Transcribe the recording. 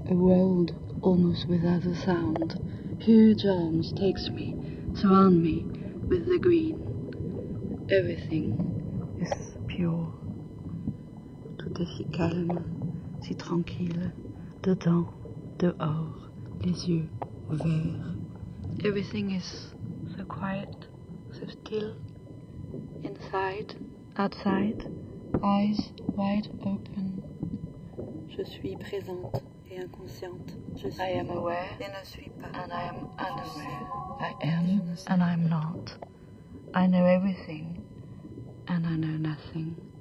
A world almost without a sound. Huge arms takes me, surround me with the green. Everything is pure. Tout est si calme, si tranquille. Dedans, dehors, les yeux ouverts. Everything is so quiet, so still. Inside, outside, eyes wide open. Je suis présente et inconsciente. I am aware et ne suis pas. And I am unaware. I am and I am not. I know everything and I know nothing.